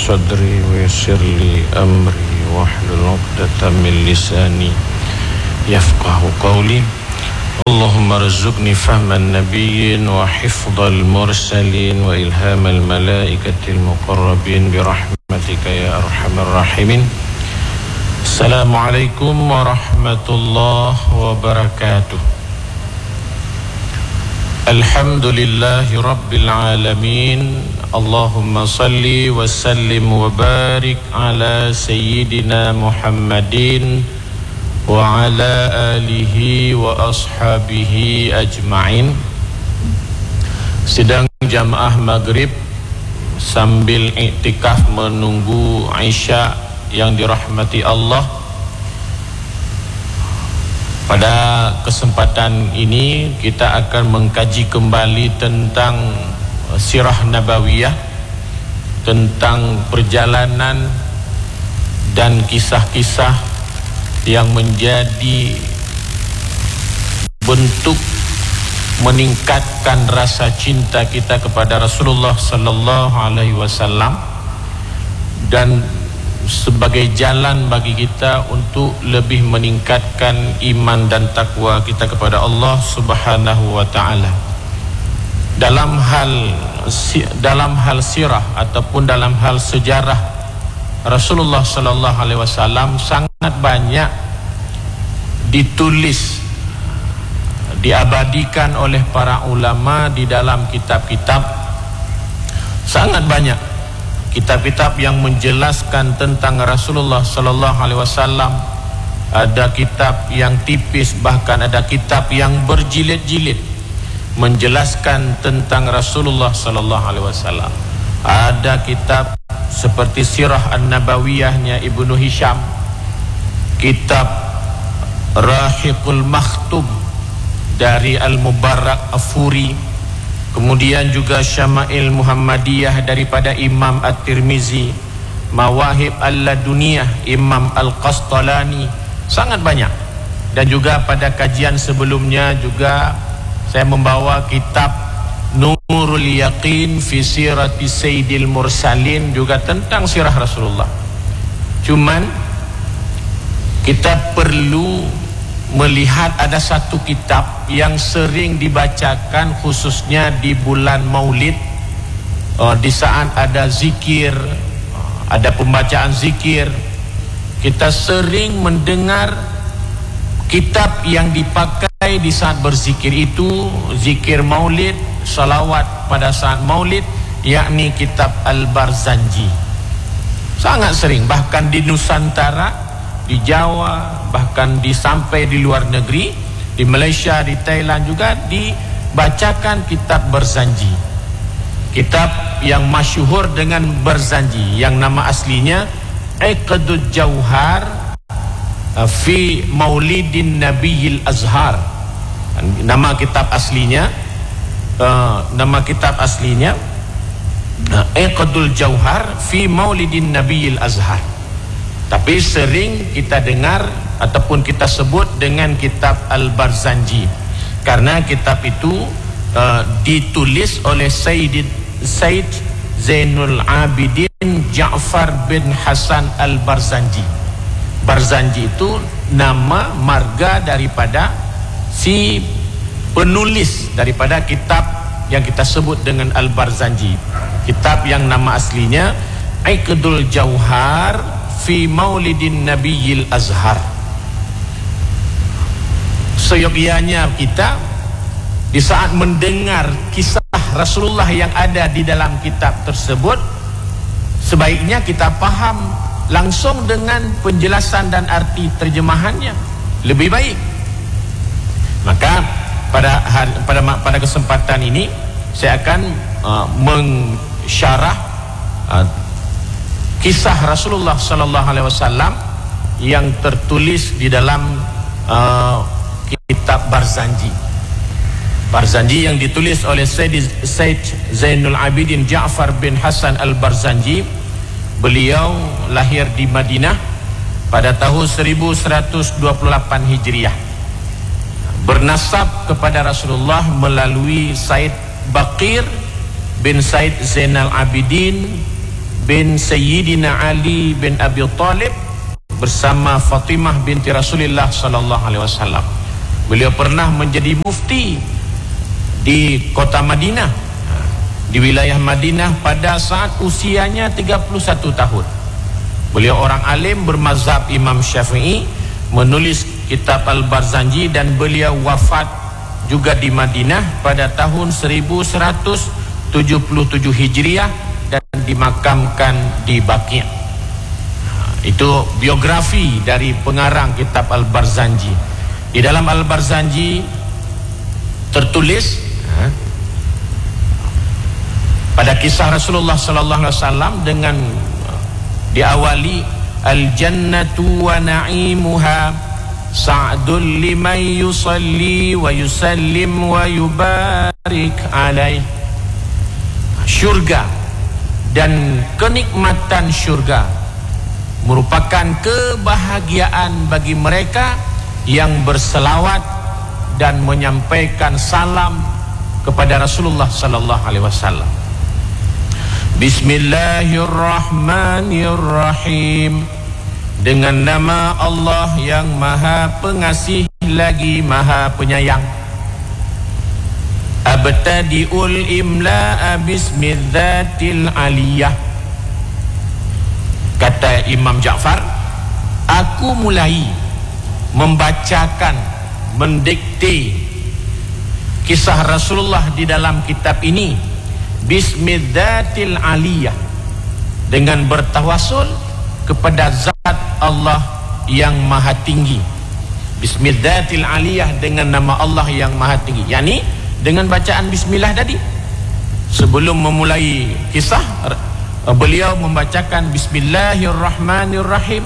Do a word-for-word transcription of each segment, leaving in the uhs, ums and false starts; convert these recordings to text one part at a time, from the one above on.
sadri wa yassir li amri wahlul 'uqdatam min lisani yafqahu qawli. Allahumma rzuqni fahman nabiyyin wa hifdhal mursalin wa ilhamal malaikatil muqarrabin bi rahmatika ya arhamar rahimin. Assalamualaikum warahmatullahi wabarakatuh. Alhamdulillahi rabbil alamin. Allahumma salli wa sallim wa barik ala sayyidina Muhammadin wa ala alihi wa ashabihi ajma'in. Sedang jamaah maghrib sambil iktikaf menunggu Isya yang dirahmati Allah. Pada kesempatan ini kita akan mengkaji kembali tentang sirah nabawiyah, tentang perjalanan dan kisah-kisah yang menjadi bentuk meningkatkan rasa cinta kita kepada Rasulullah sallallahu alaihi wasallam dan sebagai jalan bagi kita untuk lebih meningkatkan iman dan takwa kita kepada Allah Subhanahu wa taala. Dalam hal dalam hal sirah ataupun dalam hal sejarah Rasulullah sallallahu alaihi wasallam sangat banyak ditulis, diabadikan oleh para ulama di dalam kitab-kitab. Sangat banyak kitab-kitab yang menjelaskan tentang Rasulullah sallallahu alaihi wasallam. Ada kitab yang tipis, bahkan ada kitab yang berjilid-jilid menjelaskan tentang Rasulullah sallallahu alaihi wasallam. Ada kitab seperti Sirah An-Nabawiyahnya Ibnu Hisham, kitab Rahiqul Makhtub dari Al-Mubarak Afuri, kemudian juga Syama'il Muhammadiyah daripada Imam At-Tirmizi, Mawahib Al-Laduniyah Imam Al-Qastalani. Sangat banyak. Dan juga pada kajian sebelumnya juga saya membawa kitab Nurul Yaqin fi Sirati Sayyidil Mursalin, juga tentang sirah Rasulullah. Cuman kita perlu melihat ada satu kitab yang sering dibacakan khususnya di bulan Maulid, uh, di saat ada zikir, uh, ada pembacaan zikir. Kita sering mendengar kitab yang dipakai di saat berzikir itu zikir Maulid, salawat pada saat Maulid, yakni kitab Al-Barzanji. Sangat sering, bahkan di Nusantara, di Jawa, bahkan di sampai di luar negeri, di Malaysia, di Thailand juga dibacakan kitab Barzanji. Kitab yang masyhur dengan Barzanji, yang nama aslinya Iqdud Jauhar fi Maulidin Nabiyil Azhar. Nama kitab aslinya uh, nama kitab aslinya uh, Iqdul Jauhar fi Maulidin Nabiyil Azhar. Tapi sering kita dengar ataupun kita sebut dengan kitab Al-Barzanji karena kitab itu uh, ditulis oleh Sayyid Said Zainul Abidin Ja'far bin Hasan Al-Barzanji. Barzanji itu nama marga daripada si penulis daripada kitab yang kita sebut dengan Al-Barzanji. Kitab yang nama aslinya Iqdul Jauhar fi Maulidin Nabiyil Azhar. Seyogianya kita di saat mendengar kisah Rasulullah yang ada di dalam kitab tersebut, sebaiknya kita paham langsung dengan penjelasan dan arti terjemahannya lebih baik. Maka pada hari, pada pada kesempatan ini saya akan uh, mensyarah uh, kisah Rasulullah sallallahu alaihi wasallam yang tertulis di dalam uh, kitab Barzanji. Barzanji yang ditulis oleh Said Zainul Abidin Ja'far bin Hasan Al-Barzanji. Beliau lahir di Madinah pada tahun seribu seratus dua puluh delapan Hijriah. Bernasab kepada Rasulullah melalui Said Baqir bin Said Zainal Abidin bin Sayyidina Ali bin Abi Talib bersama Fatimah binti Rasulullah sallallahu alaihi wasallam. Beliau pernah menjadi mufti di kota Madinah, di wilayah Madinah pada saat usianya tiga puluh satu tahun. Beliau orang alim bermazhab Imam Syafi'i, menulis kitab Al-Barzanji, dan beliau wafat juga di Madinah pada tahun seribu seratus tujuh puluh tujuh Hijriah dan dimakamkan di Baqi'. Itu biografi dari pengarang kitab Al-Barzanji. Di dalam Al-Barzanji tertulis ha, pada kisah Rasulullah sallallahu alaihi wasallam dengan diawali al-jannatu wa na'imuha sa'dul liman yusalli wa yusallim wa yubarik alaih. Syurga dan kenikmatan syurga merupakan kebahagiaan bagi mereka yang berselawat dan menyampaikan salam kepada Rasulullah sallallahu alaihi wasallam. Bismillahirrahmanirrahim. Dengan nama Allah yang Maha Pengasih lagi Maha Penyayang. Abtadi'ul imla'a bismidzatil aliyah. Kata Imam Ja'far, aku mulai membacakan, mendikte kisah Rasulullah di dalam kitab ini bismidzatil aliyah, dengan bertawasul kepada zat Allah yang maha tinggi. Bismidzatil aliyah, dengan nama Allah yang maha tinggi, yakni dengan bacaan bismillah tadi. Sebelum memulai kisah, beliau membacakan bismillahirrahmanirrahim.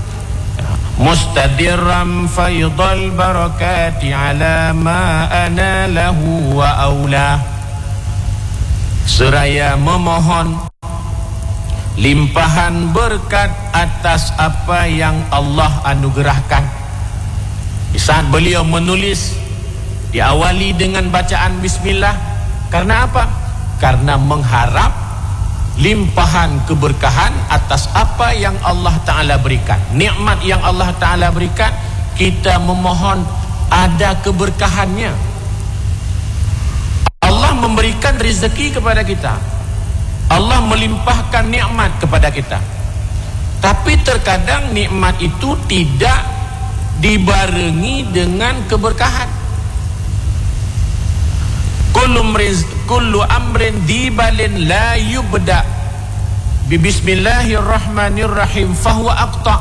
Mustadirram faydal barakati ala ma ana lahu wa aula. Seraya memohon limpahan berkat atas apa yang Allah anugerahkan. Di saat beliau menulis, diawali dengan bacaan bismillah. Karena apa? Karena mengharap limpahan keberkahan atas apa yang Allah Ta'ala berikan. Nikmat yang Allah Ta'ala berikan, kita memohon ada keberkahannya. Allah memberikan rezeki kepada kita, Allah melimpahkan nikmat kepada kita. Tapi terkadang nikmat itu tidak dibarengi dengan keberkahan. Kullu amrin dibalin la yubda bi bismillahirrahmanirrahim fahuwa aqta.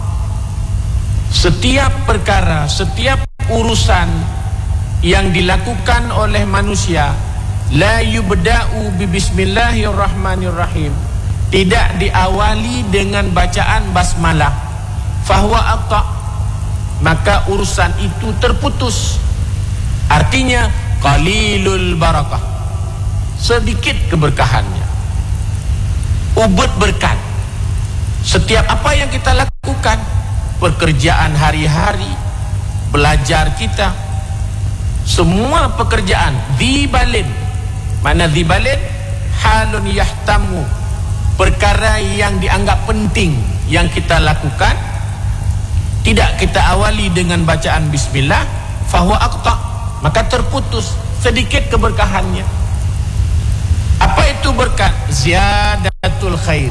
Setiap perkara, setiap urusan yang dilakukan oleh manusia, la yubda'u bi bismillahirrahmanirrahim, tidak diawali dengan bacaan basmalah, fahuwa aqta, maka urusan itu terputus. Artinya qalilul barakah, sedikit keberkahannya, ubud berkat. Setiap apa yang kita lakukan, pekerjaan hari-hari, belajar kita, semua pekerjaan dibalin. Mana dibalin? Halun yahtamu, perkara yang dianggap penting yang kita lakukan, tidak kita awali dengan bacaan bismillah, fahuwa aqta, maka terputus, sedikit keberkahannya. Apa itu berkat? Ziyadatul khairi,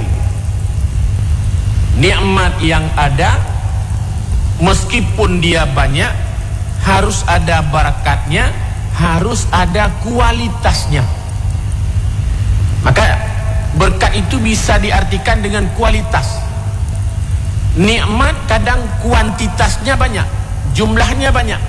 nikmat yang ada meskipun dia banyak, harus ada barakatnya, harus ada kualitasnya. Maka berkat itu bisa diartikan dengan kualitas. Nikmat kadang kuantitasnya banyak, jumlahnya banyak,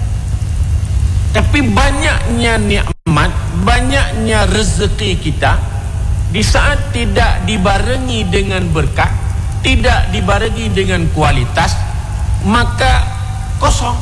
tapi banyaknya nikmat, banyaknya rezeki kita, di saat tidak dibarengi dengan berkat, tidak dibarengi dengan kualitas, maka kosong.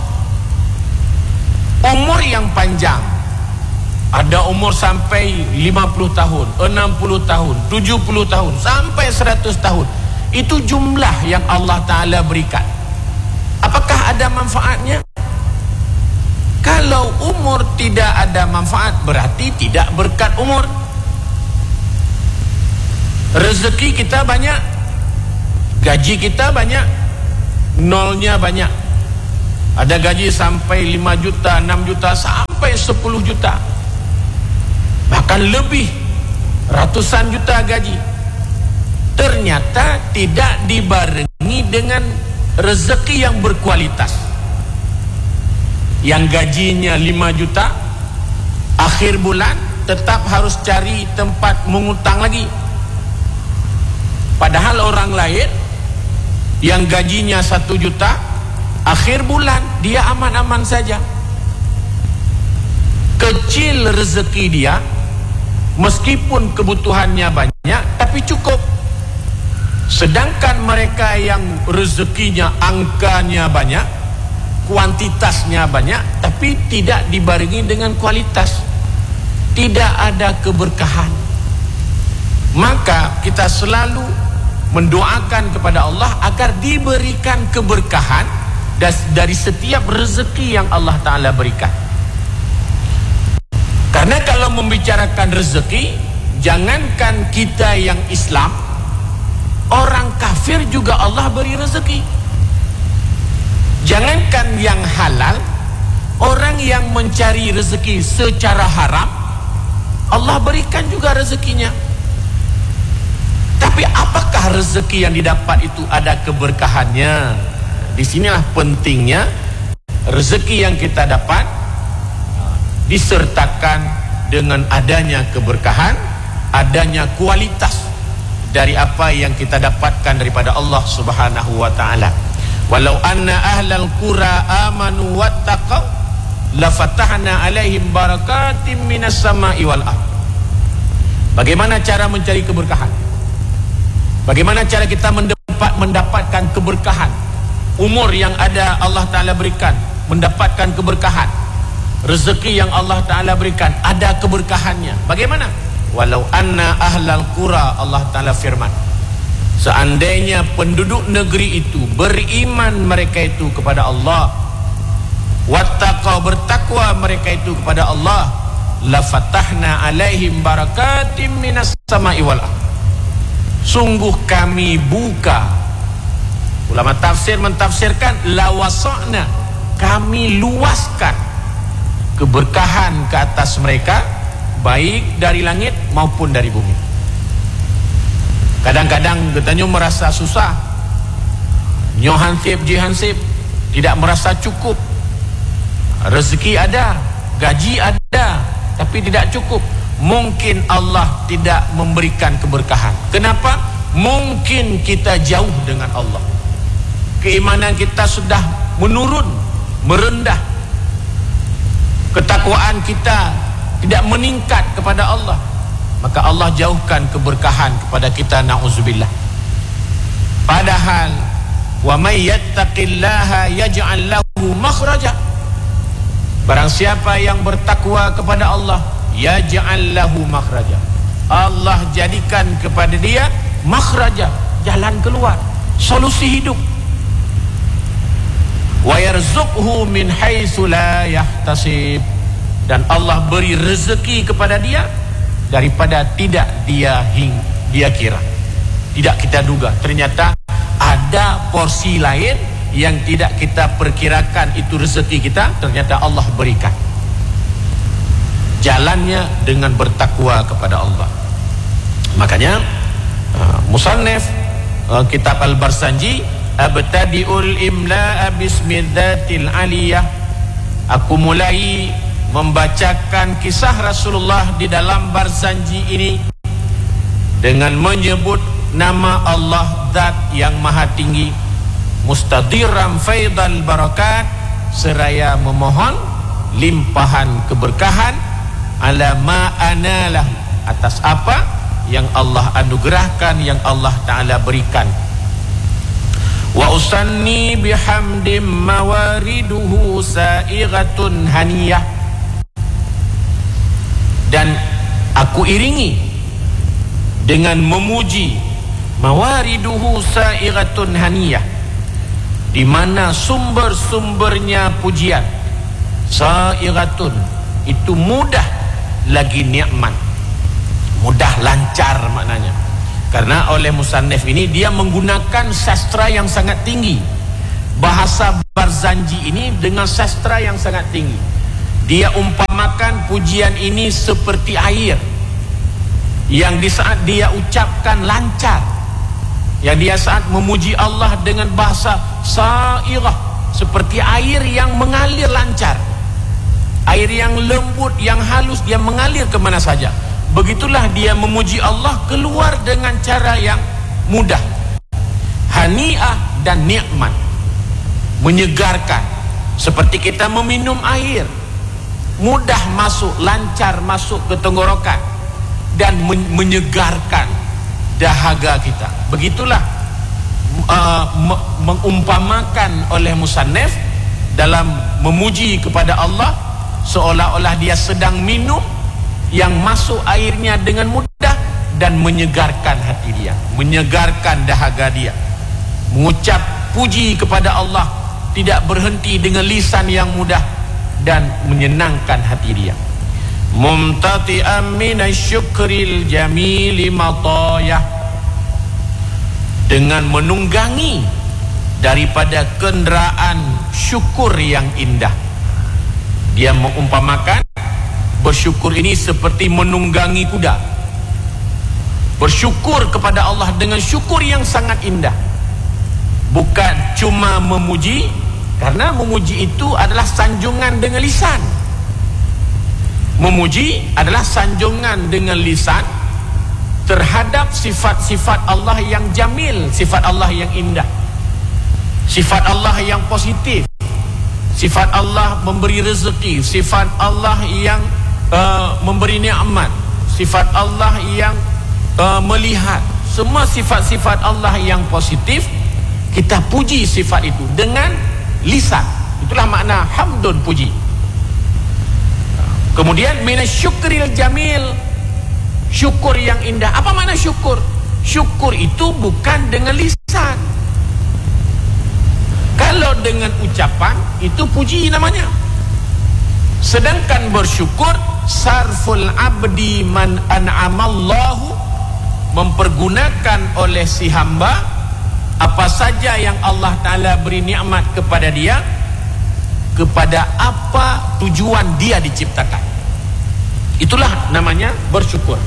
Umur yang panjang, ada umur sampai lima puluh tahun, enam puluh tahun, tujuh puluh tahun, sampai seratus tahun. Itu jumlah yang Allah Ta'ala berikan. Apakah ada manfaatnya? Kalau umur tidak ada manfaat, berarti tidak berkat umur. Rezeki kita banyak, gaji kita banyak, nolnya banyak. Ada gaji sampai lima juta, enam juta, sampai sepuluh juta, bahkan lebih, ratusan juta gaji. Ternyata tidak dibarengi dengan rezeki yang berkualitas. Yang gajinya lima juta, akhir bulan tetap harus cari tempat mengutang lagi. Padahal orang lain yang gajinya satu juta, akhir bulan dia aman-aman saja. Kecil rezeki dia, meskipun kebutuhannya banyak, tapi cukup. Sedangkan mereka yang rezekinya angkanya banyak, kuantitasnya banyak, tapi tidak dibarengi dengan kualitas, tidak ada keberkahan. Maka kita selalu mendoakan kepada Allah agar diberikan keberkahan dari setiap rezeki yang Allah Ta'ala berikan. Karena kalau membicarakan rezeki, jangankan kita yang Islam, orang kafir juga Allah beri rezeki. Jangankan yang halal, orang yang mencari rezeki secara haram, Allah berikan juga rezekinya. Tapi apakah rezeki yang didapat itu ada keberkahannya? Disinilah pentingnya rezeki yang kita dapat disertakan dengan adanya keberkahan, adanya kualitas dari apa yang kita dapatkan daripada Allah Subhanahu wa taala. Walau anna ahlal qura amanu wattaqau lafatahna alaihim barakatim minas sama'i wal ardh. Bagaimana cara mencari keberkahan? Bagaimana cara kita mendapat, mendapatkan keberkahan? Umur yang ada Allah Ta'ala berikan, mendapatkan keberkahan. Rezeki yang Allah Ta'ala berikan, ada keberkahannya. Bagaimana? Walau anna ahlal qura, Allah Ta'ala firman, seandainya penduduk negeri itu beriman mereka itu kepada Allah, wattaqau, bertakwa mereka itu kepada Allah, lafatahna alaihim barakatim minas sama'i wal ardh. Sungguh kami buka, ulama tafsir mentafsirkan lawasa'na, kami luaskan keberkahan ke atas mereka, baik dari langit maupun dari bumi. Kadang-kadang katanya merasa susah, nyohansip jihansip, tidak merasa cukup. Rezeki ada, gaji ada, tapi tidak cukup. Mungkin Allah tidak memberikan keberkahan. Kenapa? Mungkin kita jauh dengan Allah, keimanan kita sudah menurun, merendah, ketakwaan kita tidak meningkat kepada Allah, maka Allah jauhkan keberkahan kepada kita, na'udzubillah. Padahal wa may yattaqillaha yaj'al lahu makhraja, barang siapa yang bertakwa kepada Allah, yaj'al lahu makhraja, Allah jadikan kepada dia makhraja, jalan keluar, solusi hidup. Wa yarzuqhu min haitsu la yahtasib, dan Allah beri rezeki kepada dia daripada tidak dia hing, dia kira, tidak kita duga. Ternyata ada porsi lain yang tidak kita perkirakan, itu rezeki kita, ternyata Allah berikan. Jalannya dengan bertakwa kepada Allah. Makanya uh, musannif uh, kitab Al-Barsanji, abtadi'ul imla'a bismidzatil aliyah, aku mulai membacakan kisah Rasulullah di dalam Barsanji ini dengan menyebut nama Allah Zat yang Maha Tinggi, mustadiram faidal barakat, seraya memohon limpahan keberkahan, ala ma analah, atas apa yang Allah anugerahkan, yang Allah Ta'ala berikan. Wa usanni bihamdim mawariduhu sa'igatun haniyah, dan aku iringi dengan memuji mawariduhu sa'igatun haniyah, di mana sumber-sumbernya pujian. Sa'igatun itu mudah lagi nikmat, mudah lancar maknanya. Karena oleh musannif ini dia menggunakan sastra yang sangat tinggi. Bahasa Barzanji ini dengan sastra yang sangat tinggi. Dia umpamakan pujian ini seperti air yang di saat dia ucapkan lancar, yang dia saat memuji Allah dengan bahasa sairah, seperti air yang mengalir lancar, air yang lembut, yang halus, dia mengalir kemana saja. Begitulah dia memuji Allah, keluar dengan cara yang mudah, hani'ah dan nikmat, menyegarkan, seperti kita meminum air, mudah masuk, lancar masuk ke tenggorokan dan men menyegarkan dahaga kita. Begitulah uh, mengumpamakan oleh musannif dalam memuji kepada Allah, seolah-olah dia sedang minum yang masuk airnya dengan mudah dan menyegarkan hati dia, menyegarkan dahaga dia. Mengucap puji kepada Allah tidak berhenti dengan lisan yang mudah dan menyenangkan hati dia. Mumtati'an minasyukril jamili matayah, dengan menunggangi daripada kenderaan syukur yang indah. Dia mengumpamakan bersyukur ini seperti menunggangi kuda. Bersyukur kepada Allah dengan syukur yang sangat indah, bukan cuma memuji, karena memuji itu adalah sanjungan dengan lisan. Memuji adalah sanjungan dengan lisan terhadap sifat-sifat Allah yang jamil, sifat Allah yang indah, sifat Allah yang positif, sifat Allah memberi rezeki, sifat Allah yang uh, memberi nikmat, sifat Allah yang uh, melihat. Semua sifat-sifat Allah yang positif, kita puji sifat itu dengan lisan. Itulah makna hamdun, puji. Kemudian minasyukril jamil, syukur yang indah. Apa makna syukur? Syukur itu bukan dengan lisan. Kalau dengan ucapan itu puji namanya. Sedangkan bersyukur sarful abdi man an'amallahu, mempergunakan oleh si hamba apa saja yang Allah Ta'ala beri nikmat kepada dia, kepada apa tujuan dia diciptakan. Itulah namanya bersyukur.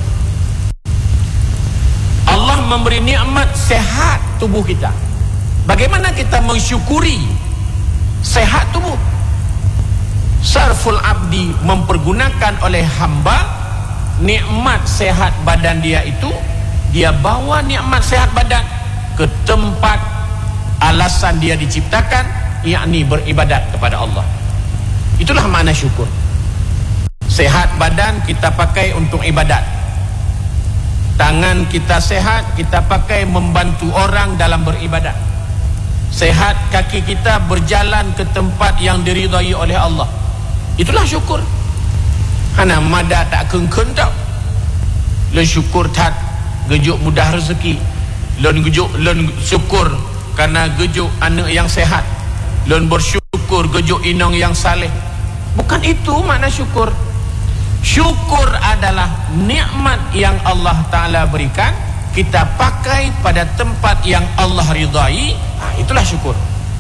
Allah memberi nikmat sehat tubuh kita. Bagaimana kita mensyukuri sehat tubuh? Sarful abdi, mempergunakan oleh hamba nikmat sehat badan dia itu, dia bawa nikmat sehat badan ke tempat alasan dia diciptakan, yakni beribadat kepada Allah. Itulah makna syukur. Sehat badan kita pakai untuk ibadat. Tangan kita sehat, kita pakai membantu orang dalam beribadat. Sehat kaki kita berjalan ke tempat yang diridai oleh Allah. Itulah syukur. Hana mada tak kengkeng tau. Lon syukur tak gejuk mudah rezeki. Lon gejuk lon syukur karena gejuk anak yang sehat. Lon bersyukur gejuk inang yang saleh. Bukan itu makna syukur. Syukur adalah nikmat yang Allah Ta'ala berikan, kita pakai pada tempat yang Allah ridai. Nah, itulah syukur.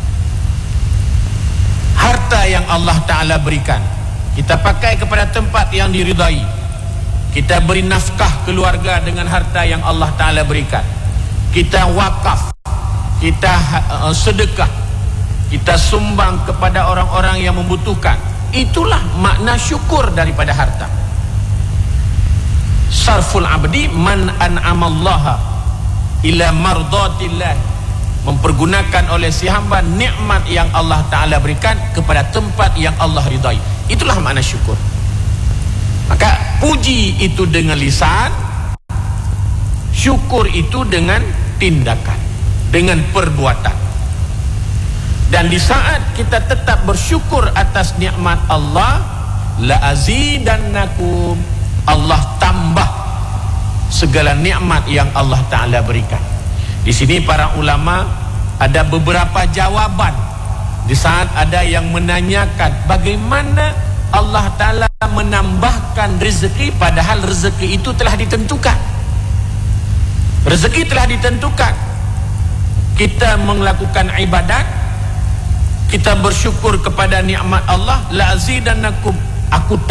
Harta yang Allah Ta'ala berikan, kita pakai kepada tempat yang diridai. Kita beri nafkah keluarga dengan harta yang Allah Ta'ala berikan. Kita wakaf, kita uh, sedekah, kita sumbang kepada orang-orang yang membutuhkan. Itulah makna syukur daripada harta. Sarful abdi man an'amallaha ila mardatillah, mempergunakan oleh si hamba nikmat yang Allah Ta'ala berikan kepada tempat yang Allah ridai. Itulah makna syukur. Maka puji itu dengan lisan, syukur itu dengan tindakan, dengan perbuatan. Dan di saat kita tetap bersyukur atas nikmat Allah, la azidannakum, Allah tambah segala nikmat yang Allah Ta'ala berikan. Di sini para ulama ada beberapa jawaban di saat ada yang menanyakan bagaimana Allah Ta'ala menambahkan rezeki padahal rezeki itu telah ditentukan. Rezeki telah ditentukan. Kita melakukan ibadat, kita bersyukur kepada nikmat Allah, la azidannakum, aku